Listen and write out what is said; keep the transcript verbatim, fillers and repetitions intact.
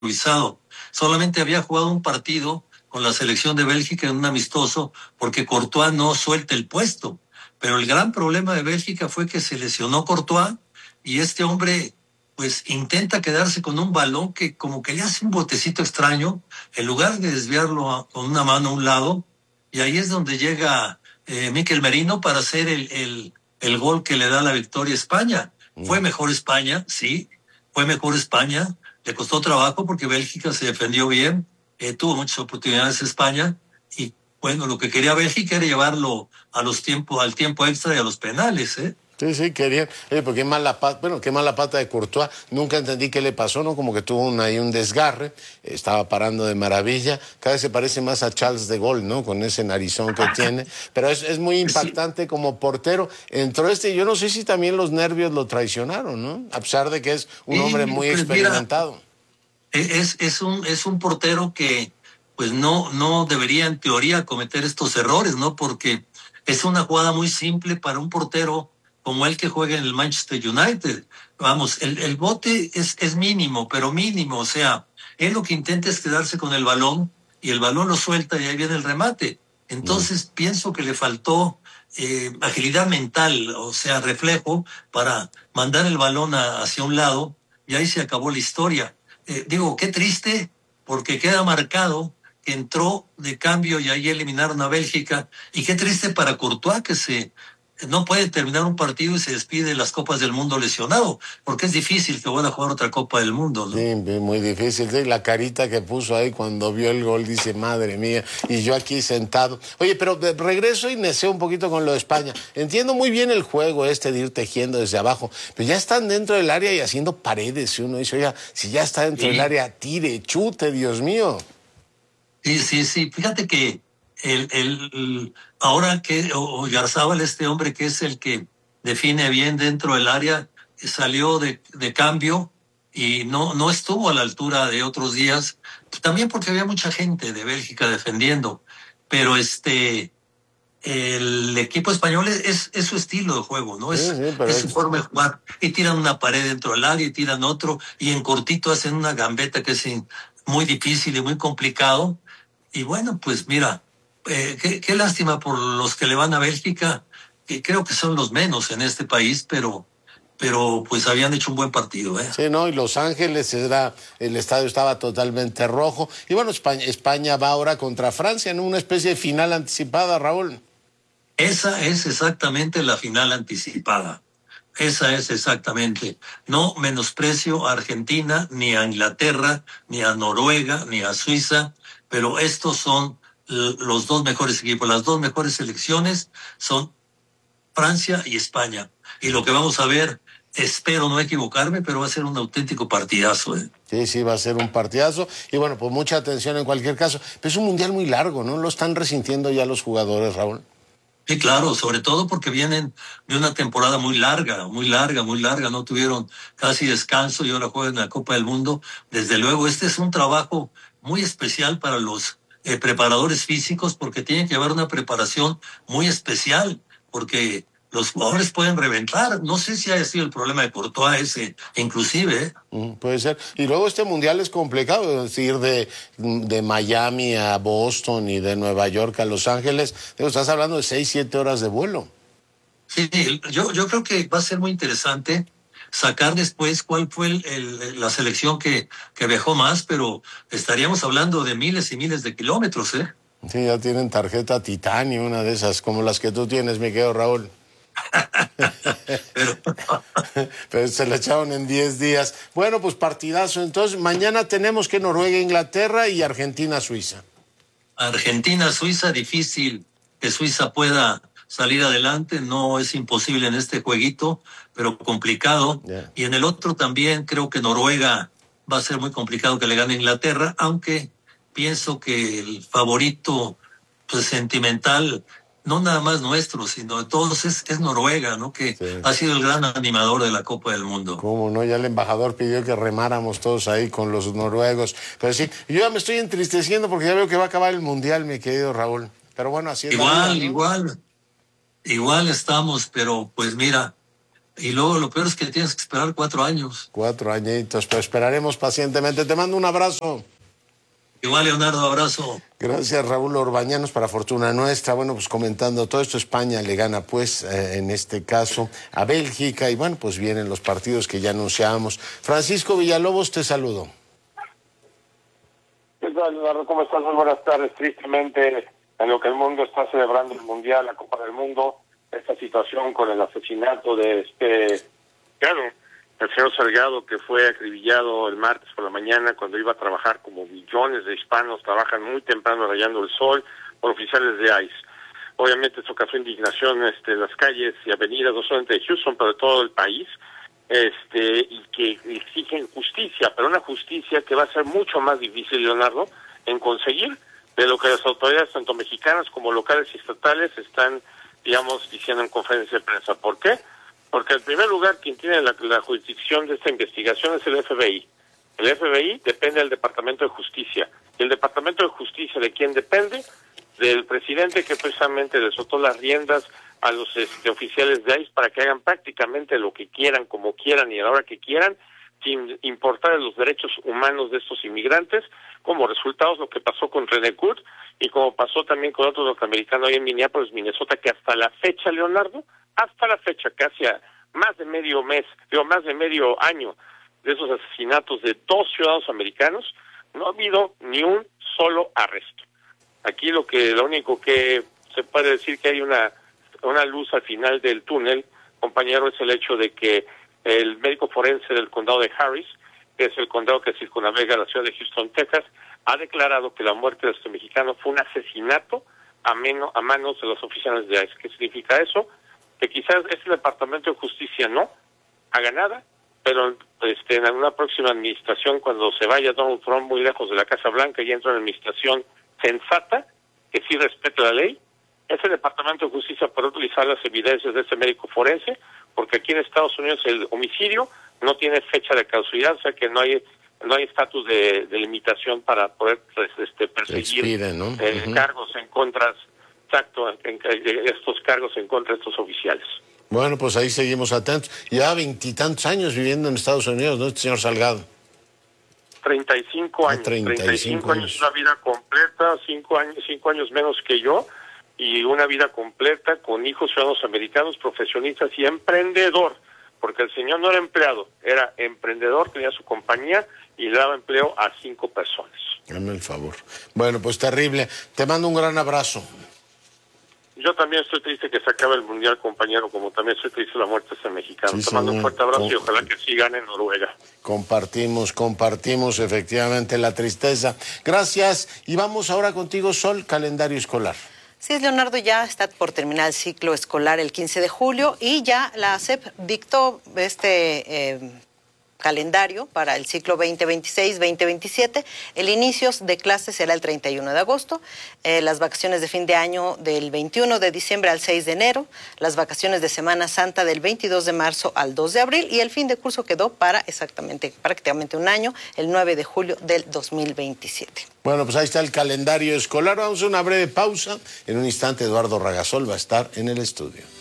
improvisado. Solamente había jugado un partido con la selección de Bélgica en un amistoso porque Courtois no suelta el puesto. Pero el gran problema de Bélgica fue que se lesionó Courtois y este hombre pues intenta quedarse con un balón que como que le hace un botecito extraño en lugar de desviarlo a, con una mano a un lado, y ahí es donde llega eh, Mikel Merino para hacer el, el, el gol que le da la victoria a España. Mm. Fue mejor España, sí, fue mejor España, le costó trabajo porque Bélgica se defendió bien, eh, tuvo muchas oportunidades España, y bueno, lo que quería Bélgica era llevarlo a los tiempos, al tiempo extra y a los penales, ¿eh? Sí, sí, querían. Oye, porque qué mala pata, bueno, qué mala pata de Courtois. Nunca entendí qué le pasó, ¿no? Como que tuvo un, ahí un desgarre, estaba parando de maravilla. Cada vez se parece más a Charles de Gaulle, ¿no? Con ese narizón que tiene. Pero es, es muy impactante como portero. Entró este, yo no sé si también los nervios lo traicionaron, ¿no? A pesar de que es un sí, hombre muy pues experimentado. Mira, es, es, un, es un portero que pues no, no debería en teoría cometer estos errores, ¿no? Porque es una jugada muy simple para un portero como el que juega en el Manchester United. Vamos, el, el bote es, es mínimo, pero mínimo. O sea, él lo que intenta es quedarse con el balón y el balón lo suelta y ahí viene el remate. Entonces mm. pienso que le faltó eh, agilidad mental, o sea, reflejo para mandar el balón a, hacia un lado, y ahí se acabó la historia. Eh, digo, qué triste, porque queda marcado que entró de cambio y ahí eliminaron a Bélgica, y qué triste para Courtois, que se no puede terminar un partido y se despide de las Copas del Mundo lesionado, porque es difícil que vuelva a jugar otra Copa del Mundo, ¿no? Sí, muy difícil. Sí, la carita que puso ahí cuando vio el gol, dice, madre mía, y yo aquí sentado. Oye, pero regreso y neceo un poquito con lo de España. Entiendo muy bien el juego este de ir tejiendo desde abajo, pero ya están dentro del área y haciendo paredes. Y uno dice, oiga, si ya está dentro sí. del área, tire, chute, Dios mío. Sí, sí, sí. Fíjate que el, el, el ahora que Oyarzábal, este hombre que es el que define bien dentro del área, salió de, de cambio y no, no estuvo a la altura de otros días, también porque había mucha gente de Bélgica defendiendo, pero este el equipo español es, es su estilo de juego, ¿no? Es, sí, sí, es su forma de jugar. Y tiran una pared dentro del área y tiran otro, y en cortito hacen una gambeta que es muy difícil y muy complicado. Y bueno, pues mira, eh, qué, qué lástima por los que le van a Bélgica, que creo que son los menos en este país, pero, pero pues habían hecho un buen partido, ¿eh? Sí, no, y Los Ángeles era, el estadio estaba totalmente rojo. Y bueno, España, España va ahora contra Francia en una especie de final anticipada, Raúl. Esa es exactamente la final anticipada. Esa es exactamente. No menosprecio a Argentina, ni a Inglaterra, ni a Noruega, ni a Suiza, pero estos son los dos mejores equipos. Las dos mejores selecciones son Francia y España. Y lo que vamos a ver, espero no equivocarme, pero va a ser un auténtico partidazo, ¿eh? Sí, sí, va a ser un partidazo. Y bueno, pues mucha atención en cualquier caso. Pero es un mundial muy largo, ¿no? Lo están resintiendo ya los jugadores, Raúl. Sí, claro, sobre todo porque vienen de una temporada muy larga, muy larga, muy larga, no tuvieron casi descanso y ahora juegan en la Copa del Mundo. Desde luego, este es un trabajo muy especial para los eh, preparadores físicos, porque tienen que llevar una preparación muy especial, porque los jugadores pueden reventar. No sé si haya sido el problema de Courtois ese, inclusive. ¿eh? Mm, puede ser. Y luego este mundial es complicado, es decir, de, de Miami a Boston y de Nueva York a Los Ángeles. Digo, estás hablando de seis, siete horas de vuelo. Sí, yo, yo creo que va a ser muy interesante sacar después cuál fue el, el, la selección que, que viajó más, pero estaríamos hablando de miles y miles de kilómetros, ¿eh? Sí, ya tienen tarjeta titanio, una de esas, como las que tú tienes, mi querido Raúl. pero... pero se la echaron en diez días. Bueno, pues partidazo. Entonces, mañana tenemos que Noruega, Inglaterra y Argentina, Suiza. Argentina, Suiza, difícil que Suiza pueda salir adelante, no es imposible en este jueguito, pero complicado. Yeah. Y en el otro también creo que Noruega va a ser muy complicado que le gane a Inglaterra, aunque pienso que el favorito pues, sentimental, no nada más nuestro, sino de todos, es, es Noruega, ¿no? Que sí. ha sido el gran animador de la Copa del Mundo. ¿Cómo no? Ya el embajador pidió que remáramos todos ahí con los noruegos. Pero sí, yo ya me estoy entristeciendo porque ya veo que va a acabar el Mundial, mi querido Raúl. Pero bueno, así es igual, la vida, ¿no? Igual, igual estamos, pero pues mira, Y luego lo peor es que tienes que esperar cuatro años. Cuatro añitos, pero esperaremos pacientemente. Te mando un abrazo. Igual, Leonardo, abrazo. Gracias, Raúl Orbañanos, para fortuna nuestra. Bueno, pues comentando todo esto, España le gana, pues, eh, en este caso, a Bélgica. Y bueno, pues vienen los partidos que ya anunciábamos. Francisco Villalobos, te saludo. ¿Qué tal, Leonardo? ¿Cómo estás? Muy buenas tardes. Tristemente, en lo que el mundo está celebrando el Mundial, la Copa del Mundo, esta situación con el asesinato de este, claro, el señor Salgado, que fue acribillado el martes por la mañana cuando iba a trabajar, como millones de hispanos trabajan muy temprano rayando el sol, por oficiales de I C E. Obviamente esto causó indignación este, en las calles y avenidas, no solamente de Houston, pero de todo el país, este y que exigen justicia, pero una justicia que va a ser mucho más difícil, Leonardo, en conseguir de lo que las autoridades, tanto mexicanas como locales y estatales, están, digamos, diciendo en conferencia de prensa. ¿Por qué? Porque en primer lugar quien tiene la, la jurisdicción de esta investigación es el F B I. El F B I depende del Departamento de Justicia. Y el Departamento de Justicia, ¿de quién depende? Del presidente, que precisamente le soltó las riendas a los este, oficiales de I C E para que hagan prácticamente lo que quieran, como quieran y a la hora que quieran, sin importar los derechos humanos de estos inmigrantes. Como resultados, lo que pasó con René Kurt y como pasó también con otro norteamericano ahí en Minneapolis, Minnesota, que hasta la fecha, Leonardo, hasta la fecha, casi a más de medio mes, digo, más de medio año de esos asesinatos de dos ciudadanos americanos, no ha habido ni un solo arresto. Aquí lo que, lo único que se puede decir que hay una, una luz al final del túnel, compañero, es el hecho de que el médico forense del condado de Harris, que es el condado que circunnavega la ciudad de Houston, Texas, ha declarado que la muerte de este mexicano fue un asesinato a, meno, a manos de los oficiales de I C E. ¿Qué significa eso? Que quizás este Departamento de Justicia no haga nada, pero este, en una próxima administración, cuando se vaya Donald Trump muy lejos de la Casa Blanca y entre una administración sensata, que sí respete la ley, ese Departamento de Justicia podrá utilizar las evidencias de ese médico forense, porque aquí en Estados Unidos el homicidio no tiene fecha de caducidad, o sea que no hay no hay estatus de, de limitación para poder pues, este, perseguir Expide, ¿no? eh, uh-huh. cargos en contra, exacto, en, en, estos cargos en contra de estos oficiales. Bueno, pues ahí seguimos atentos. Ya veintitantos años viviendo en Estados Unidos, ¿no, señor Salgado? treinta y cinco años. treinta y cinco, treinta y cinco años, una vida completa, cinco años, cinco años menos que yo, y una vida completa con hijos ciudadanos americanos, profesionistas y emprendedor, porque el señor no era empleado, era emprendedor, tenía su compañía y le daba empleo a cinco personas. Dame el favor. Bueno, pues terrible. Te mando un gran abrazo. Yo también estoy triste que se acabe el Mundial, compañero, como también estoy triste la muerte de ese mexicano. Sí, Te mando un fuerte abrazo con... y ojalá que sí gane Noruega. Compartimos, compartimos efectivamente la tristeza. Gracias. Y vamos ahora contigo, Sol, calendario escolar. Sí, Leonardo, ya está por terminar el ciclo escolar el quince de julio y ya la S E P dictó este eh, calendario para el ciclo veinte veintiséis veinte veintisiete. El inicio de clases será el treinta y uno de agosto, eh, las vacaciones de fin de año del veintiuno de diciembre al seis de enero, las vacaciones de Semana Santa del veintidós de marzo al dos de abril y el fin de curso quedó para exactamente, prácticamente un año, el nueve de julio del dos mil veintisiete. Bueno, pues ahí está el calendario escolar. Vamos a una breve pausa. En un instante Eduardo Ragasol va a estar en el estudio.